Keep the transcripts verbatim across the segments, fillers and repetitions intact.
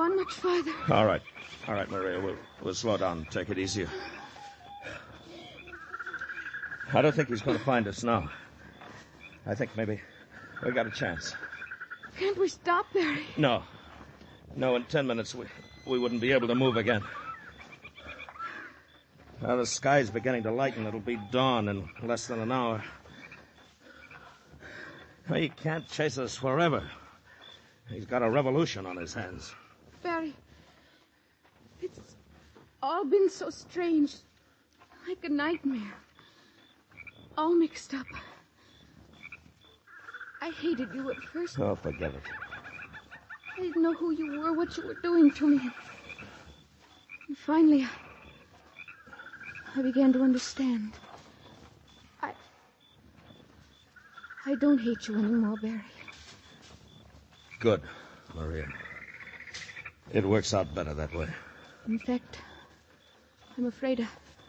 Not much farther. All right. All right, Maria. We'll, we'll slow down. Take it easier. I don't think he's going to find us now. I think maybe we got a chance. Can't we stop, Barry? No. No, in ten minutes we, we wouldn't be able to move again. Now the sky's beginning to lighten. It'll be dawn in less than an hour. He can't chase us forever. He's got a revolution on his hands. Barry, it's all been so strange. Like a nightmare. All mixed up. I hated you at first. Oh, forget it. I didn't know who you were, what you were doing to me. And finally, I, I began to understand. I... I don't hate you anymore, Barry. Good, Maria. It works out better that way. In fact, I'm afraid I...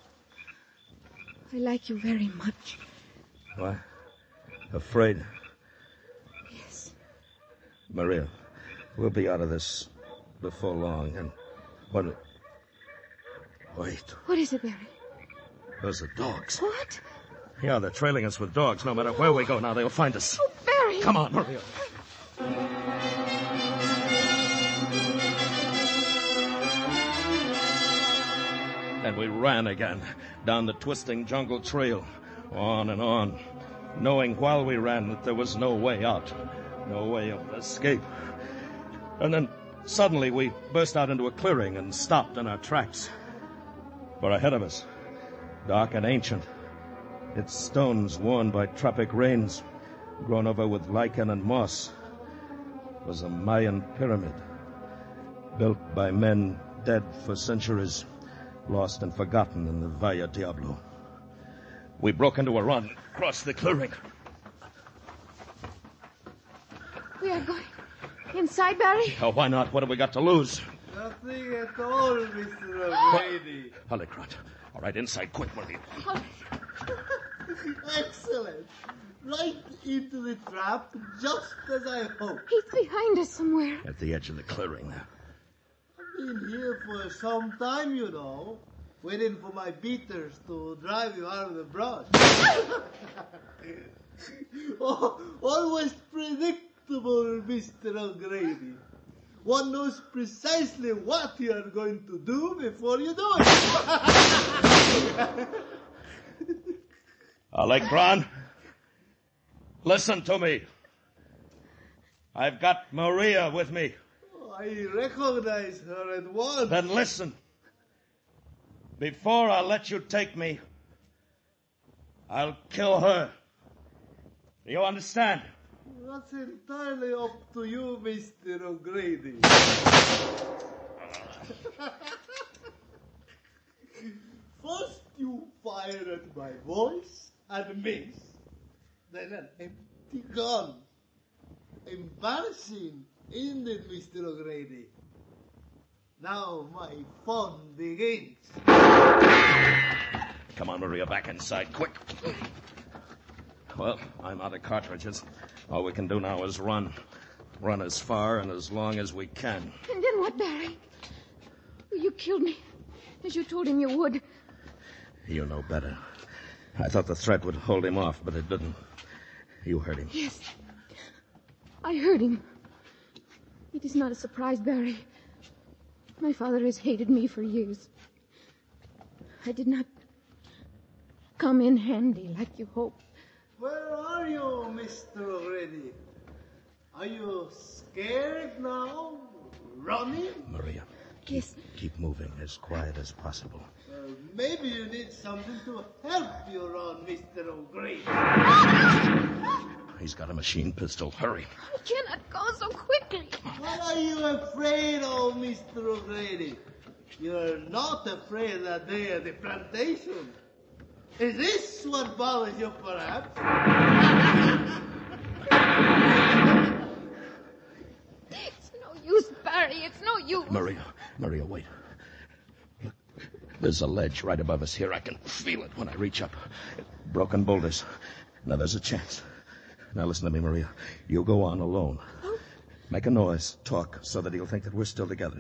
I like you very much. What? Afraid? Yes. Maria, we'll be out of this before long, and what... Wait. What is it, Barry? Those are dogs. What? Yeah, they're trailing us with dogs. No matter where we go now, they'll find us. Oh, Barry! Come on, Maria. And we ran again, down the twisting jungle trail, on and on, knowing while we ran that there was no way out, no way of escape. And then suddenly we burst out into a clearing and stopped in our tracks. For ahead of us, dark and ancient, its stones worn by tropic rains, grown over with lichen and moss, was a Mayan pyramid, built by men dead for centuries, lost and forgotten in the Valle Diablo. We broke into a run, crossed the clearing. We are going inside, Barry? Oh, why not? What have we got to lose? Nothing at all, Mister O'Grady. Hollycrot. All right, inside, quick, Maria. Oh, Excellent. Right into the trap, just as I hoped. he's behind us somewhere. At the edge of the clearing there. I've been here for some time, you know, waiting for my beaters to drive you out of the brush. Oh, always predictable, Mister O'Grady. One knows precisely what you are going to do before you do it. Alekron, listen to me. I've got Maria with me. I recognize her at once. Then listen. Before I let you take me, I'll kill her. Do you understand? That's entirely up to you, Mister O'Grady. First you fire at my voice and miss. Then an empty gun. Embarrassing, isn't it, Mister O'Grady? Now my fun begins. Come on, Maria, back inside, quick. Well, I'm out of cartridges. All we can do now is run. Run as far and as long as we can. And then what, Barry? You killed me, as you told him you would. You know better. I thought the threat would hold him off, but it didn't. You heard him. Yes. I heard him. It is not a surprise, Barry. My father has hated me for years. I did not come in handy like you hoped. Where are you, Mister O'Grady? Are you scared now? Running? Maria, keep, Yes. keep moving as quiet as possible. Uh, maybe you need something to help you run, Mister O'Grady. He's got a machine pistol. Hurry. I cannot go so quickly. What are you afraid of, Mister O'Grady? You're not afraid that day at the plantation. Is this what bothers you, perhaps? It's no use, Barry. It's no use. Maria, Maria, wait. Look, there's a ledge right above us here. I can feel it when I reach up. Broken boulders. Now there's a chance. Now listen to me, Maria. You go on alone. Make a noise, talk, so that he'll think that we're still together.